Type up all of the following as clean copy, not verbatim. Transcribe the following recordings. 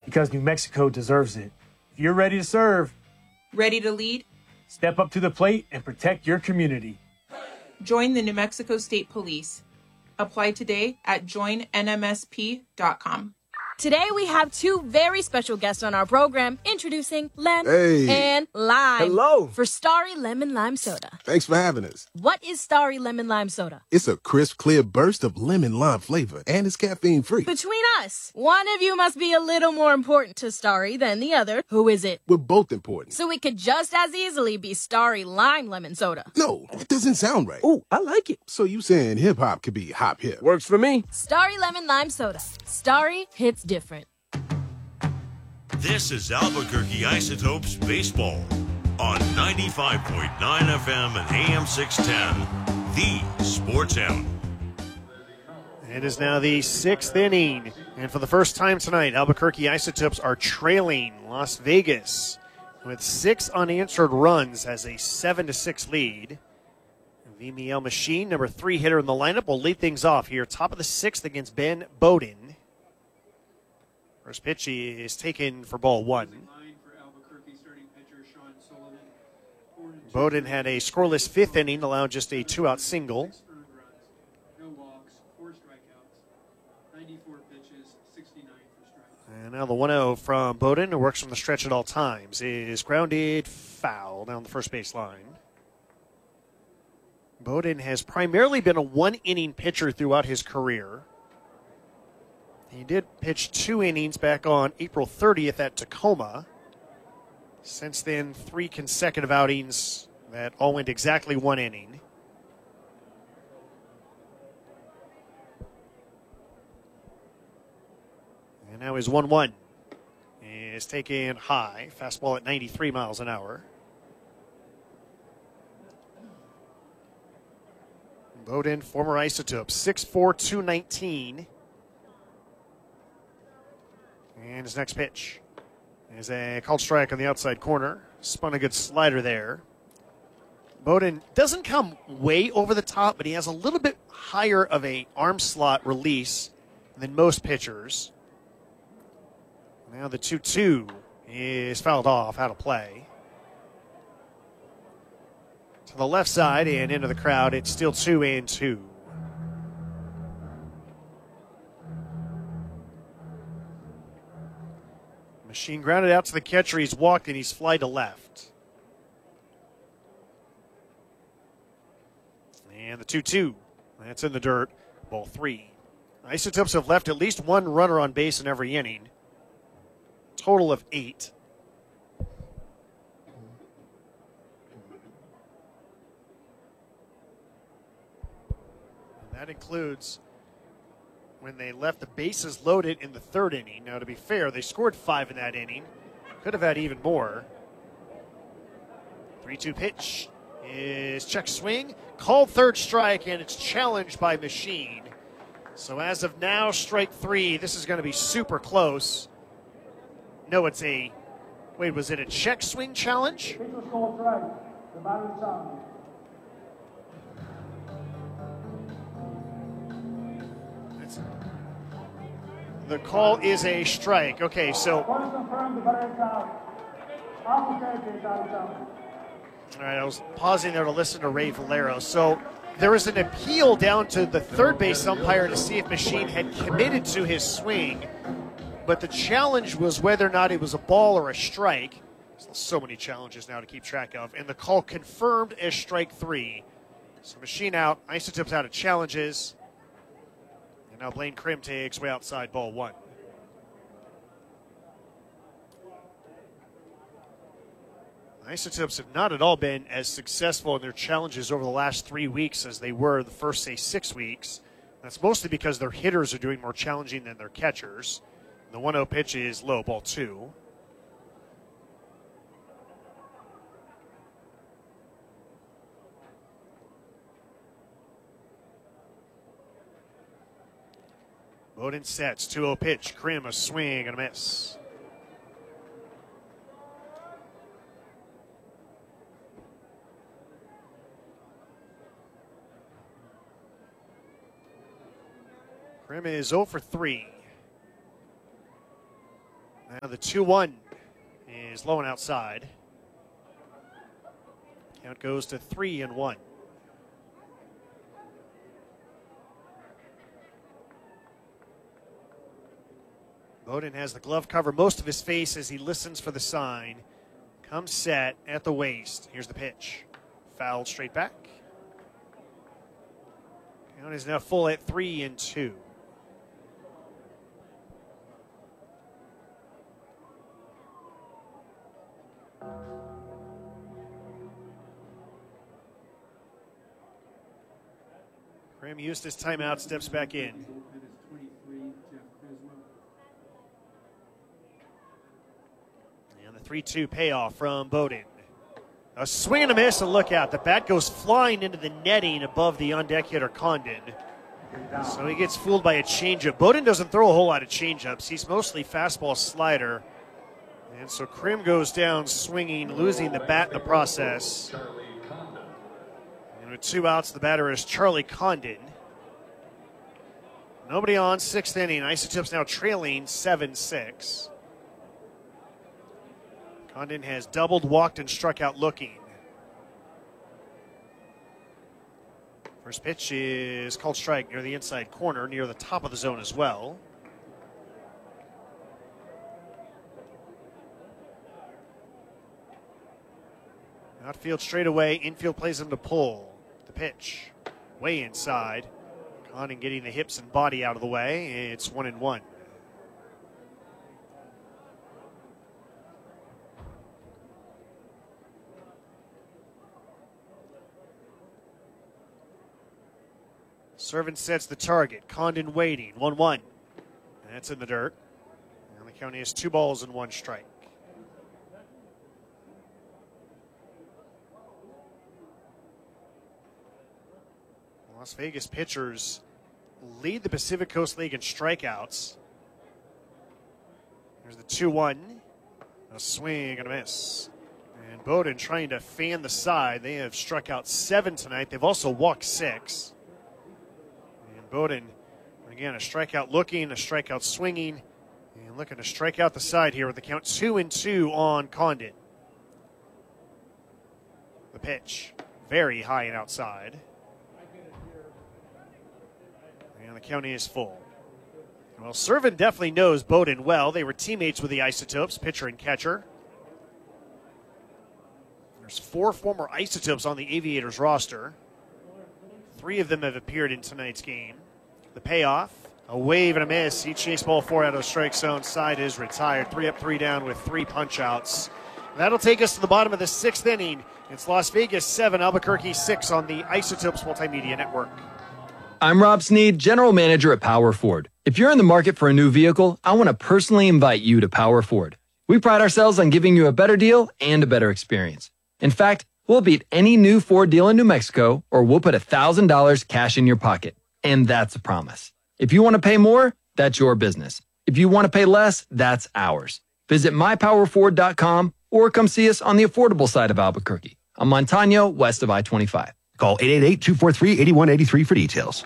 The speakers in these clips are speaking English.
because New Mexico deserves it. If you're ready to serve, Ready to lead? step up to the plate and protect your community. Join the New Mexico State Police. Apply today at joinnmsp.com. Today we have two very special guests on our program, introducing Lem and Lime. Hello. For Starry Lemon Lime Soda. Thanks for having us. What is Starry Lemon Lime Soda? It's a crisp, clear burst of lemon lime flavor, and it's caffeine-free. Between us, one of you must be a little more important to Starry than the other. Who is it? We're both important. So it could just as easily be Starry Lime Lemon Soda. No, that doesn't sound right. Ooh, I like it. So you saying hip-hop could be hop-hip? Works for me. Starry Lemon Lime Soda. Starry hits different. This is Albuquerque Isotopes Baseball on 95.9 FM and AM 610, the Sports Hound. It is now the sixth inning, and for the first time tonight, Albuquerque Isotopes are trailing Las Vegas with 6 unanswered runs as a 7-6 lead. VML Machine, number 3 hitter in the lineup, will lead things off here, top of the 6th against Ben Bowden. First pitch is taken for ball 1. Bowden had a scoreless 5th inning, allowed just a 2-out single. And now the 1-0 from Bowden, who works from the stretch at all times, is grounded foul down the first base line. Bowden has primarily been a one-inning pitcher throughout his career. He did pitch 2 innings back on April 30th at Tacoma. Since then, 3 consecutive outings that all went exactly 1 inning. And now his 1-1 is taken high. Fastball at 93 miles an hour. Bowden, former Isotope, 6'4", 219. And his next pitch is a called strike on the outside corner. Spun a good slider there. Bowden doesn't come way over the top, but he has a little bit higher of a arm slot release than most pitchers. Now the 2-2 is fouled off, out of play. To the left side and into the crowd, it's still 2-2. Machine grounded out to the catcher. He's walked and he's fly to left. And the 2-2. That's in the dirt. Ball 3. Isotopes have left at least one runner on base in every inning. Total of 8. And that includes when they left the bases loaded in the 3rd inning. Now, to be fair, they scored 5 in that inning. Could have had even more. 3-2 pitch is check swing. Called 3rd strike, and it's challenged by Machine. So as of now, strike 3. This is going to be super close. No, it's a... Wait, was it a check swing challenge? The call is a strike. Okay, so... All right, I was pausing there to listen to Ray Valero. So there was an appeal down to the 3rd base umpire to see if Machine had committed to his swing, but the challenge was whether or not it was a ball or a strike. There's so many challenges now to keep track of, and the call confirmed as strike 3. So Machine out, Isotopes out of challenges. Now Blaine Krim takes way outside ball 1. Isotopes have not at all been as successful in their challenges over the last 3 weeks as they were the first, say, 6 weeks. That's mostly because their hitters are doing more challenging than their catchers. The 1-0 pitch is low, ball 2. Bowden sets, 2-0 pitch. Krim, a swing and a miss. Krim is 0 for 3. Now the 2-1 is low and outside. Count goes to 3-1. Bowden has the glove cover most of his face as he listens for the sign. Comes set at the waist. Here's the pitch. Fouled straight back. Count is now full at 3-2. Graham used his timeout, steps back in. And the 3-2 payoff from Bowden. A swing and a miss, a look out. The bat goes flying into the netting above the on-deck hitter Condon. So he gets fooled by a changeup. Bowden doesn't throw a whole lot of changeups. He's mostly fastball slider. And so Krim goes down swinging, losing the bat in the process. And with 2 outs, the batter is Charlie Condon. Nobody on, 6th inning. Isotopes now trailing 7-6. Condon has doubled, walked, and struck out looking. First pitch is called strike near the inside corner, near the top of the zone as well. Outfield straightaway, infield plays him to pull. The pitch, way inside. Condon getting the hips and body out of the way. It's 1-1. Servant sets the target. Condon waiting. 1-1. That's in the dirt. And the count is 2 balls and 1 strike. Las Vegas pitchers lead the Pacific Coast League in strikeouts. There's the 2-1. A swing and a miss. And Bowden trying to fan the side. They have struck out 7 tonight. They've also walked 6. And Bowden, again, a strikeout looking, a strikeout swinging, and looking to strike out the side here with the count 2-2 on Condon. The pitch, very high and outside. And the county is full. Well, Servant definitely knows Bowden well. They were teammates with the Isotopes, pitcher and catcher. There's 4 former Isotopes on the Aviators roster. 3 of them have appeared in tonight's game. The payoff, a wave and a miss. He chased ball 4 out of the strike zone. Side is retired. 3 up, 3 down with 3 punch-outs. That'll take us to the bottom of the 6th inning. It's Las Vegas 7, Albuquerque 6 on the Isotopes Multimedia Network. I'm Rob Sneed, General Manager at Power Ford. If you're in the market for a new vehicle, I want to personally invite you to Power Ford. We pride ourselves on giving you a better deal and a better experience. In fact, we'll beat any new Ford deal in New Mexico, or we'll put $1,000 cash in your pocket. And that's a promise. If you want to pay more, that's your business. If you want to pay less, that's ours. Visit mypowerford.com or come see us on the affordable side of Albuquerque, on Montano, west of I-25. Call 888-243-8183 for details.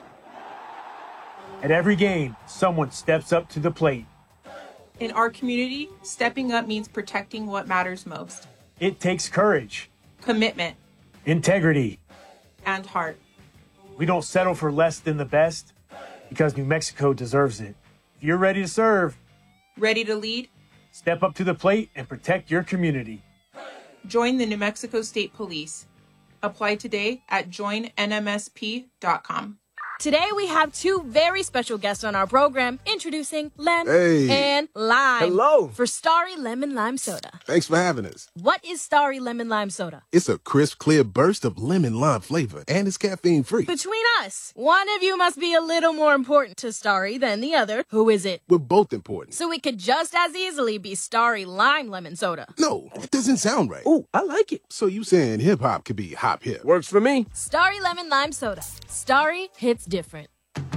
At every game, someone steps up to the plate. In our community, stepping up means protecting what matters most. It takes courage, Commitment, integrity. and heart. We don't settle for less than the best because New Mexico deserves it. If you're ready to serve, Ready to lead? step up to the plate and protect your community. Join the New Mexico State Police. Apply today at joinnmsp.com. Today we have 2 very special guests on our program, introducing Len and Lime. Hello. For Starry Lemon Lime Soda. Thanks for having us. What is Starry Lemon Lime Soda? It's a crisp, clear burst of lemon lime flavor, and it's caffeine-free. Between us, one of you must be a little more important to Starry than the other. Who is it? We're both important. So it could just as easily be Starry Lime Lemon Soda. No, that doesn't sound right. Oh, I like it. So you saying hip-hop could be hop-hip? Works for me. Starry Lemon Lime Soda. Starry hits different.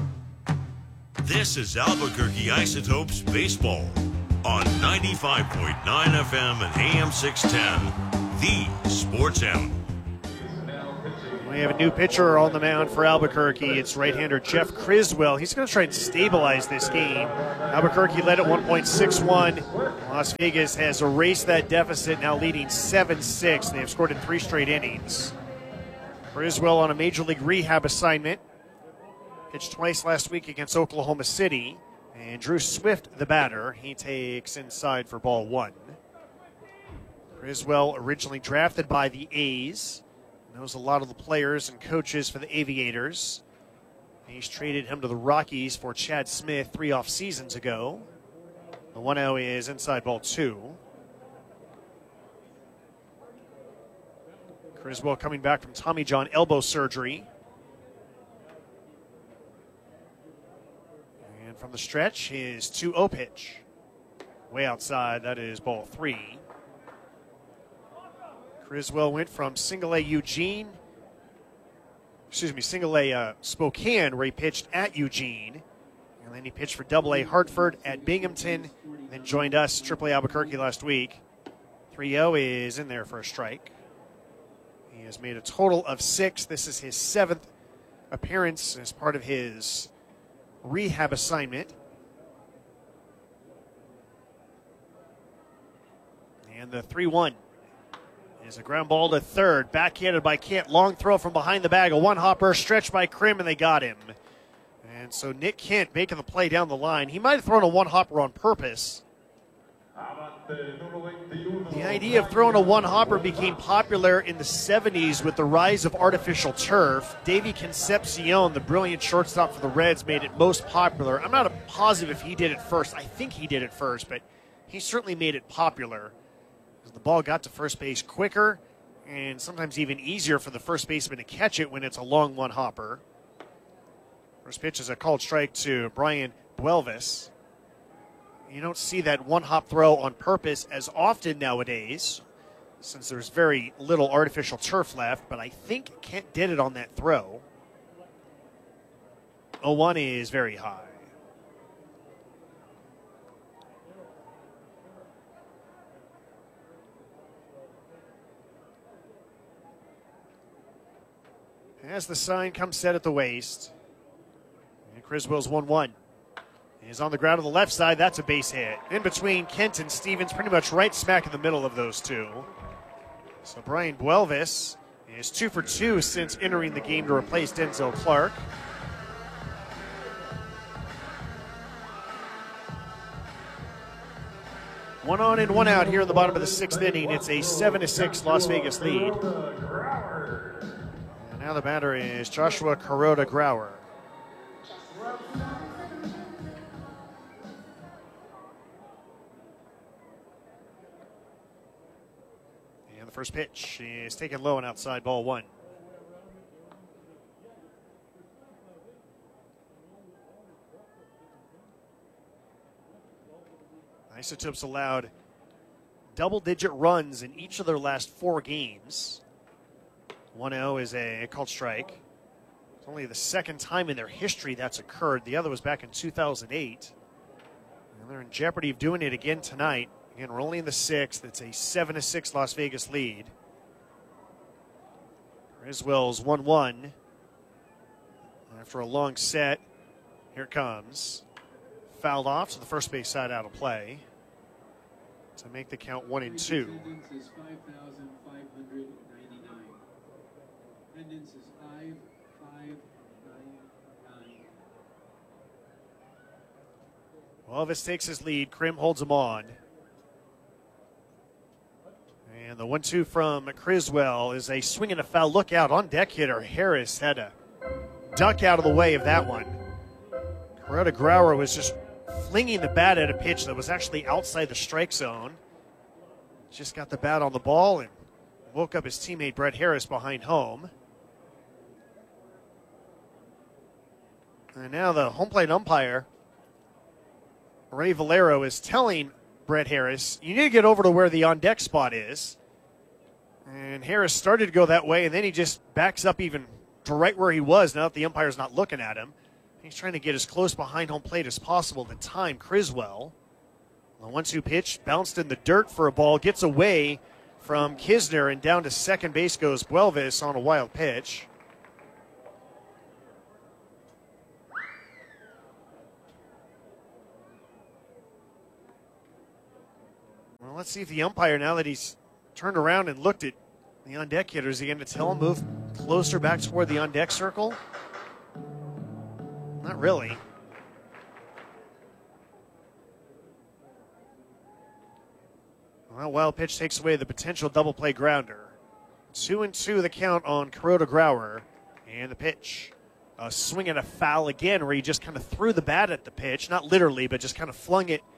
This is Albuquerque Isotopes Baseball on 95.9 FM and AM 610, the Sports Animal. We have a new pitcher on the mound for Albuquerque. It's right-hander Jeff Criswell. He's going to try and stabilize this game. Albuquerque led at 1.61. Las Vegas has erased that deficit, now leading 7-6. They have scored in 3 straight innings. Criswell on a Major League rehab assignment. Pitched twice last week against Oklahoma City. And Drew Swift, the batter, he takes inside for ball 1. Criswell originally drafted by the A's. Knows a lot of the players and coaches for the Aviators. He's traded him to the Rockies for Chad Smith 3 off seasons ago. The 1-0 is inside ball 2. Criswell coming back from Tommy John elbow surgery. And from the stretch, his 2-0 pitch. Way outside, that is ball 3. Criswell went from single A Spokane, where he pitched at Eugene. And then he pitched for double A Hartford at Binghamton, then joined us, triple A Albuquerque last week. 3-0 is in there for a strike. He has made a total of 6. This is his 7th appearance as part of his rehab assignment. And the 3-1. Is a ground ball to third, backhanded by Kent. Long throw from behind the bag. A one-hopper stretched by Krim, and they got him. And so Nick Kent making the play down the line. He might have thrown a one-hopper on purpose. The idea of throwing a one-hopper became popular in the 70s with the rise of artificial turf. Davey Concepcion, the brilliant shortstop for the Reds, made it most popular. I'm not positive if he did it first. I think he did it first, but he certainly made it popular. The ball got to first base quicker and sometimes even easier for the first baseman to catch it when it's a long one-hopper. First pitch is a called strike to Brian Buelvis. You don't see that one-hop throw on purpose as often nowadays since there's very little artificial turf left, but I think Kent did it on that throw. 0-1 is very high. As the sign comes set at the waist, and Criswell's 1-1. He's on the ground on the left side. That's a base hit. In between Kent and Stevens, pretty much right smack in the middle of those two. So Brian Buelvis is 2 for 2 since entering the game to replace Denzel Clark. One on and one out here in the bottom of the 6th inning. It's a 7-6 Las Vegas lead. Now the batter is Joshua Kuroda Grauer. And the first pitch is taken low and outside, ball 1. Isotopes allowed double-digit runs in each of their last 4 games. 1-0 is a called strike. It's only the second time in their history that's occurred. The other was back in 2008. And they're in jeopardy of doing it again tonight. Again, we're only in the 6th. It's a 7-6 Las Vegas lead. Criswell's 1-1. After a long set, here it comes. Fouled off to the first base side, out of play. To make the count 1-2. Attendance is 5,599. Buelvis takes his lead. Krim holds him on. And the 1-2 from Criswell is a swing and a foul. Look out, on deck hitter Harris had to duck out of the way of that one. Kuroda Grauer was just flinging the bat at a pitch that was actually outside the strike zone. Just got the bat on the ball and woke up his teammate Brett Harris behind home. And now the home plate umpire, Ray Valero, is telling Brett Harris, you need to get over to where the on-deck spot is. And Harris started to go that way, and then he just backs up even to right where he was now that the umpire's not looking at him. He's trying to get as close behind home plate as possible to time Criswell. The 1-2 pitch bounced in the dirt for a ball, gets away from Kisner, and down to second base goes Buelvis on a wild pitch. let's see if the umpire, now that he's turned around and looked at the on-deck hitter, is he going to tell him move closer back toward the on-deck circle? Not really. Well, wild pitch takes away the potential double play grounder. 2-2 the count on Kuroda Grauer. And the pitch. A swing and a foul again, where he just kind of threw the bat at the pitch. Not literally, but just kind of flung it.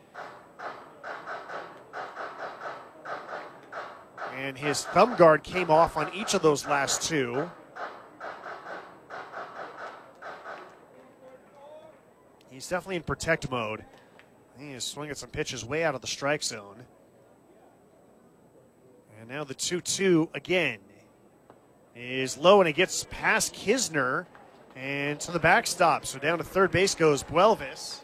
And his thumb guard came off on each of those last two. He's definitely in protect mode. He is swinging some pitches way out of the strike zone. And now the 2-2 again is low, and it gets past Kisner and to the backstop. So down to third base goes Buelvis.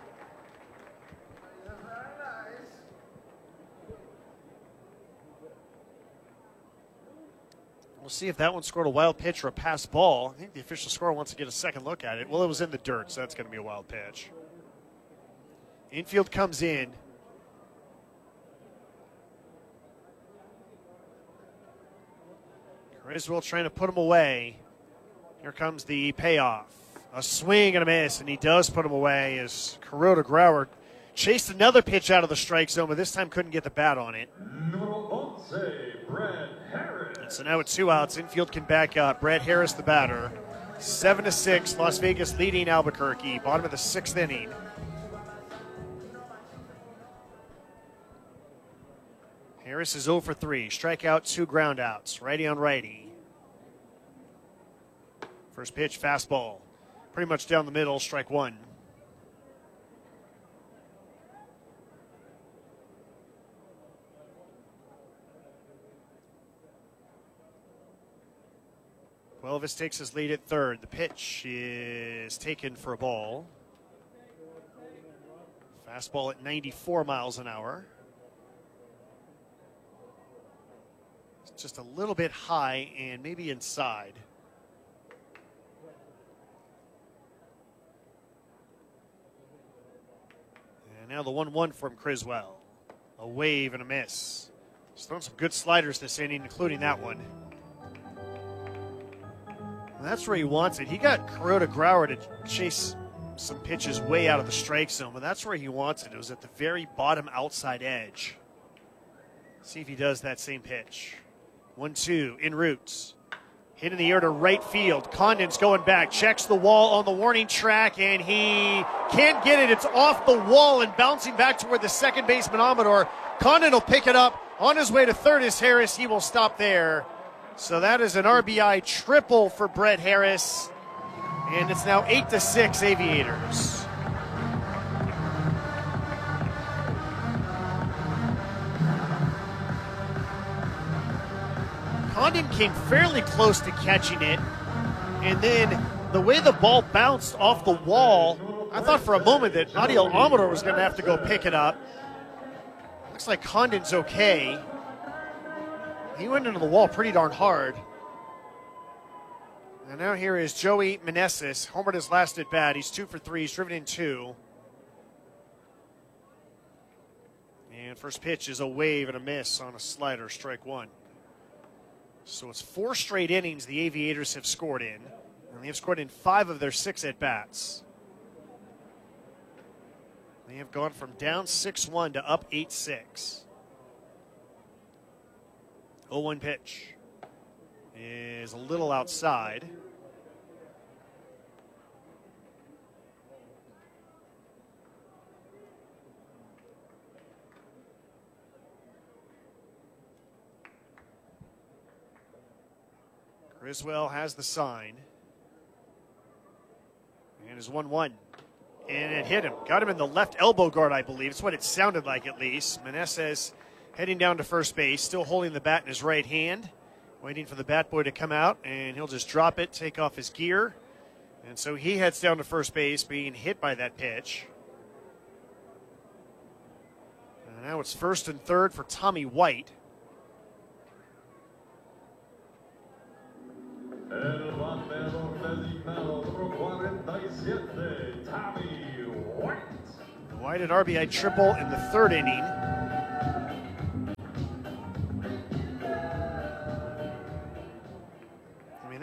We'll see if that one scored a wild pitch or a pass ball. I think the official scorer wants to get a second look at it. Well, it was in the dirt, so that's going to be a wild pitch. Infield comes in. Criswell trying to put him away. Here comes the payoff. A swing and a miss, and he does put him away as Kuroda Grauer chased another pitch out of the strike zone, but this time couldn't get the bat on it. And so now with 2 outs, infield can back up. Brett Harris, the batter. 7-6, Las Vegas leading Albuquerque. Bottom of the 6th inning. Harris is 0 for 3. Strikeout, 2 groundouts. Righty on righty. First pitch, fastball. Pretty much down the middle, strike 1. Elvis takes his lead at third. The pitch is taken for a ball. Fastball at 94 miles an hour. It's just a little bit high and maybe inside. And now the 1-1 from Criswell. A wave and a miss. He's thrown some good sliders this inning, including that one. And that's where he wants it. He got Kuroda Grauer to chase some pitches way out of the strike zone, but that's where he wants it. It was at the very bottom outside edge. See if he does that same pitch. 1-2, en route. Hit in the air to right field. Condon's going back, checks the wall on the warning track, and he can't get it. It's off the wall and bouncing back toward the second baseman Amador. Condon will pick it up. On his way to third is Harris. He will stop there. So that is an RBI triple for Brett Harris. And it's now 8-6 Aviators. Condon came fairly close to catching it, and then the way the ball bounced off the wall, I thought for a moment that Adiel Amador was going to have to go pick it up. Looks like Condon's okay. He went into the wall pretty darn hard. And now here is Joey Meneses, homered his last at bat. He's 2 for 3, he's driven in 2. And first pitch is a wave and a miss on a slider, strike 1. So it's 4 straight innings the Aviators have scored in, and they have scored in 5 of their 6 at-bats. They have gone from down 6-1 to up 8-6. 0-1 pitch is a little outside. Criswell has the sign. And is 1-1. And it hit him. Got him in the left elbow guard, I believe. It's what it sounded like, at least. Meneses heading down to first base, still holding the bat in his right hand. Waiting for the bat boy to come out, and he'll just drop it, take off his gear. And so he heads down to first base, being hit by that pitch. And now it's first and third for Tommy White. White at RBI triple in the third inning.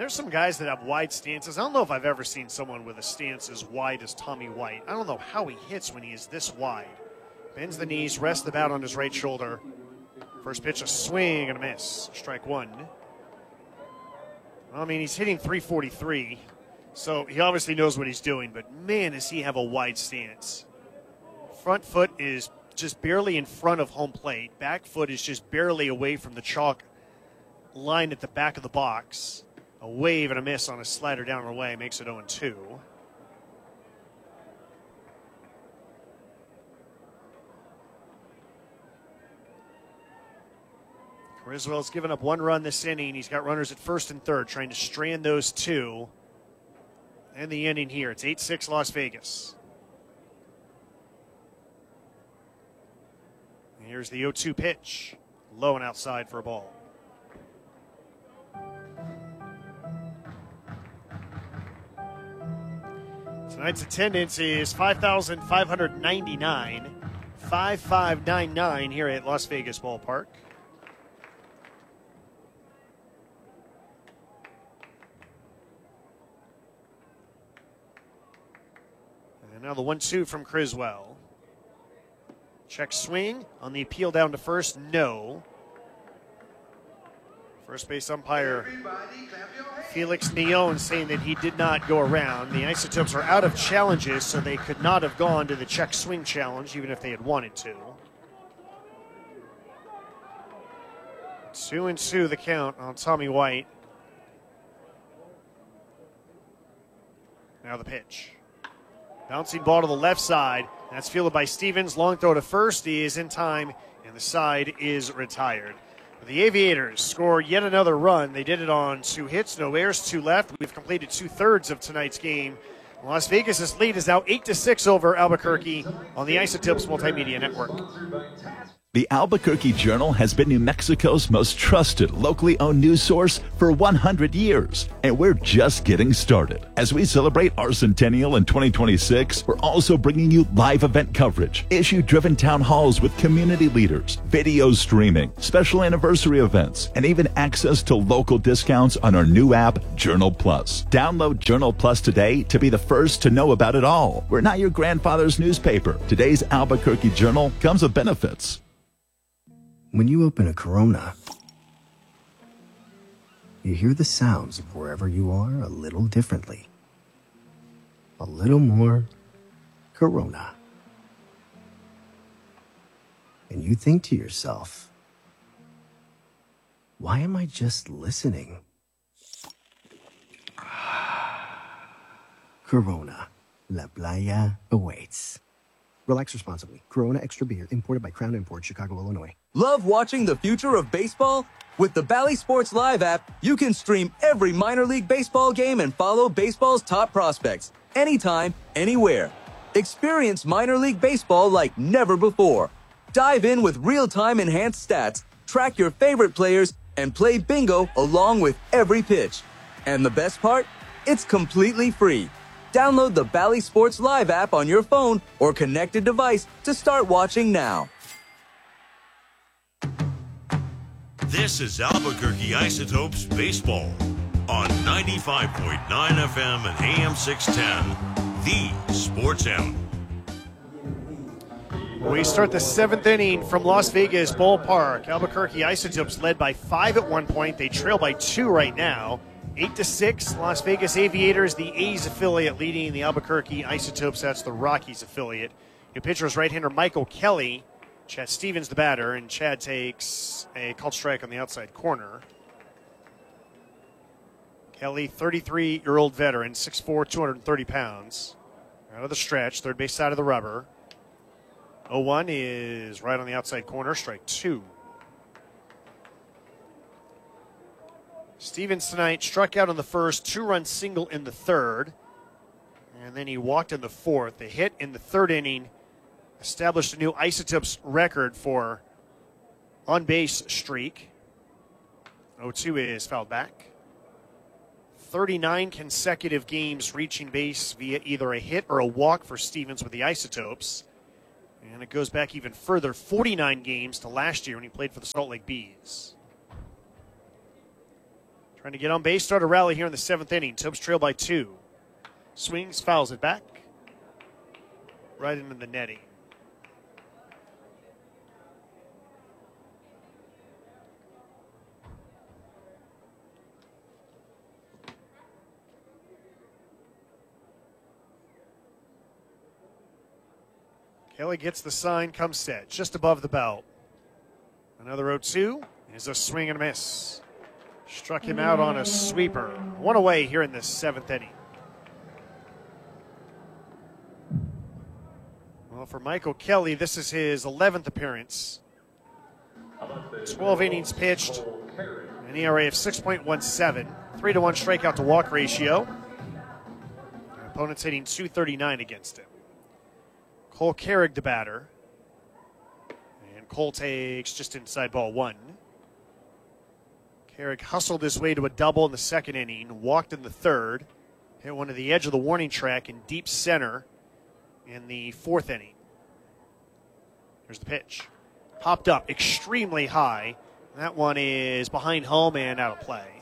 There's some guys that have wide stances. I don't know if I've ever seen someone with a stance as wide as Tommy White. I don't know how he hits when he is this wide. Bends the knees, rests the bat on his right shoulder. First pitch, a swing and a miss. Strike one. Well, I mean, he's hitting 343, so he obviously knows what he's doing, but man, does he have a wide stance. Front foot is just barely in front of home plate. Back foot is just barely away from the chalk line at the back of the box. A wave and a miss on a slider down and away makes it 0-2. Criswell's given up one run this inning. He's got runners at first and third, trying to strand those two. And the inning here. It's 8-6 Las Vegas. And here's the 0-2 pitch. Low and outside for a ball. Tonight's attendance is 5,599. 5599 here at Las Vegas Ballpark. And now the 1-2 from Criswell. Check swing on the appeal down to first. No. First base umpire Felix Neon saying that he did not go around. The Isotopes are out of challenges, so they could not have gone to the check swing challenge even if they had wanted to. 2-2 the count on Tommy White. Now the pitch. Bouncing ball to the left side. That's fielded by Stevens. Long throw to first. He is in time, and the side is retired. The Aviators score yet another run. They did it on 2 hits, no errors, 2 left. We've completed 2/3 of tonight's game. Las Vegas' lead is now 8-6 over Albuquerque on the Isotopes Multimedia Network. The Albuquerque Journal has been New Mexico's most trusted, locally owned news source for 100 years, and we're just getting started. As we celebrate our centennial in 2026, we're also bringing you live event coverage, issue-driven town halls with community leaders, video streaming, special anniversary events, and even access to local discounts on our new app, Journal Plus. Download Journal Plus today to be the first to know about it all. We're not your grandfather's newspaper. Today's Albuquerque Journal comes with benefits. When you open a Corona, you hear the sounds of wherever you are a little differently. A little more Corona. And you think to yourself, why am I just listening? Corona, La Playa awaits. Relax responsibly. Corona Extra Beer, imported by Crown Imports, Chicago, Illinois. Love watching the future of baseball? With the Bally Sports Live app, you can stream every minor league baseball game and follow baseball's top prospects anytime, anywhere. Experience minor league baseball like never before. Dive in with real-time enhanced stats, track your favorite players, and play bingo along with every pitch. And the best part? It's completely free. Download the Bally Sports Live app on your phone or connected device to start watching now. This is Albuquerque Isotopes Baseball on 95.9 FM and AM 610, the Sports Animal. We start the 7th inning from Las Vegas Ballpark. Albuquerque Isotopes led by 5 at one point. They trail by 2 right now. 8-6, Las Vegas Aviators, the A's affiliate, leading the Albuquerque Isotopes. That's the Rockies affiliate. Your pitcher is right-hander Michael Kelly. Chad Stevens, the batter, and Chad takes a called strike on the outside corner. Kelly, 33-year-old veteran, 6'4", 230 pounds. Out of the stretch, third base side of the rubber. 0-1 is right on the outside corner, strike 2. Stevens tonight struck out in the first, 2-run single in the third, and then he walked in the fourth. The hit in the third inning established a new Isotopes record for on-base streak. 0-2 is fouled back. 39 consecutive games reaching base via either a hit or a walk for Stevens with the Isotopes. And it goes back even further, 49 games to last year when he played for the Salt Lake Bees. Trying to get on base, start a rally here in the 7th inning. Topes trail by 2. Swings, fouls it back. Right into the netting. Kelly gets the sign, comes set, just above the belt. Another 0-2 is a swing and a miss. Struck him out on a sweeper. One away here in the 7th inning. Well, for Michael Kelly, this is his 11th appearance. 12 innings pitched, an ERA of 6.17, 3-1 strikeout to walk ratio. Opponent's hitting .239 against him. Cole Carrig, the batter. And Cole takes just inside ball 1. Carrig hustled his way to a double in the 2nd inning, walked in the 3rd, hit one to the edge of the warning track in deep center in the 4th inning. Here's the pitch. Popped up extremely high. That one is behind home and out of play.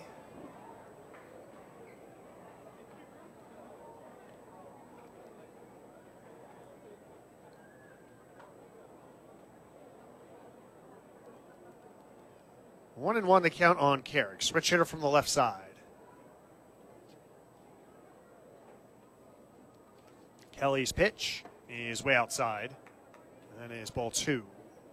One and one the count on Carrig. Switch hitter from the left side. Kelly's pitch is way outside. That is ball 2.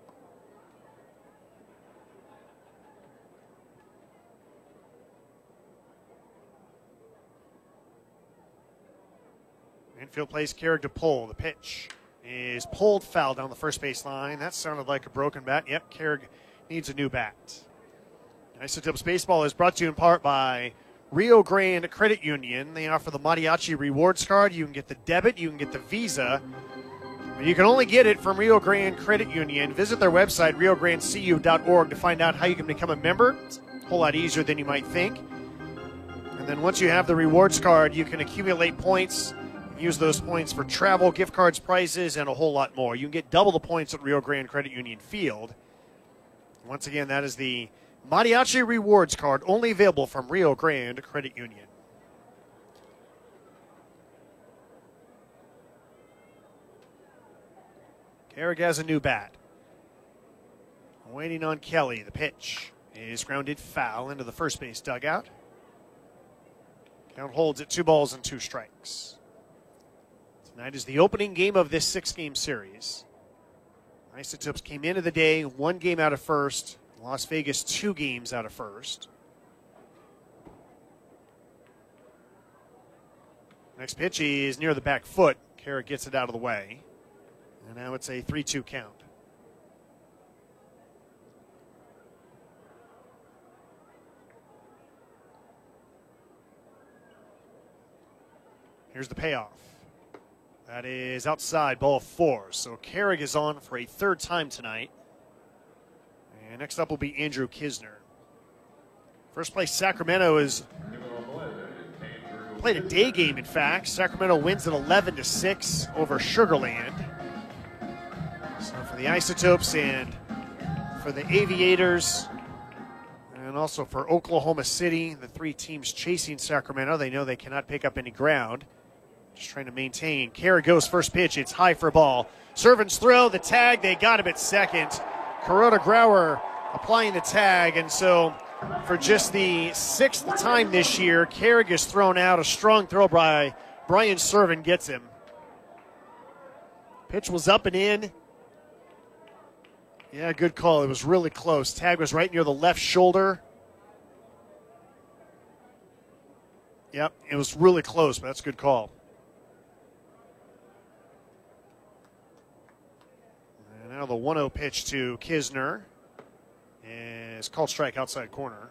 Infield plays Carrig to pull. The pitch is pulled foul down the first base line. That sounded like a broken bat. Yep, Carrig needs a new bat. Isotopes Baseball is brought to you in part by Rio Grande Credit Union. They offer the Mariachi Rewards Card. You can get the debit, you can get the Visa. You can only get it from Rio Grande Credit Union. Visit their website, riograndecu.org, to find out how you can become a member. It's a whole lot easier than you might think. And then once you have the rewards card, you can accumulate points, use those points for travel, gift cards, prizes, and a whole lot more. You can get double the points at Rio Grande Credit Union Field. Once again, that is the Mariachi Rewards Card, only available from Rio Grande Credit Union. Carrig has a new bat. Waiting on Kelly. The pitch is grounded foul into the first base dugout. Count holds at 2 balls and 2 strikes. Tonight is the opening game of this 6-game series. Isotopes came into the day 1 game out of first. Las Vegas 2 games out of first. Next pitch is near the back foot. Carrig gets it out of the way. And now it's a 3-2 count. Here's the payoff. That is outside, ball 4. So Carrig is on for a 3rd time tonight. And next up will be Andrew Kisner. First place, Sacramento is played a day game, in fact. Sacramento wins at 11-6 over Sugar Land. So for the Isotopes and for the Aviators, and also for Oklahoma City, the 3 teams chasing Sacramento, they know they cannot pick up any ground. Just trying to maintain. Carrig goes first pitch. It's high for a ball. Servants throw the tag. They got him at second. Kuroda Grauer applying the tag. And so for just the 6th time this year, Carrig is thrown out. A strong throw by Brian Servant gets him. Pitch was up and in. Yeah, good call. It was really close. Tag was right near the left shoulder. Yep, it was really close, but that's a good call. And now the 1-0 pitch to Kisner is called strike outside corner.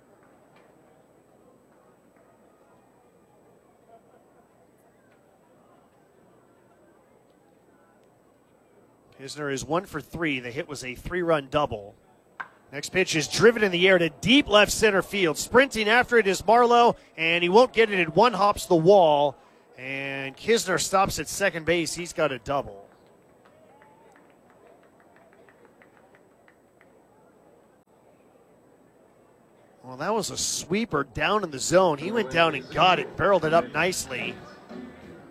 Kisner is 1 for 3. The hit was a 3-run double. Next pitch is driven in the air to deep left center field. Sprinting after it is Marlowe, and he won't get it. It one hops the wall, and Kisner stops at second base. He's got a double. Well, that was a sweeper down in the zone. He went down and got it, barreled it up nicely.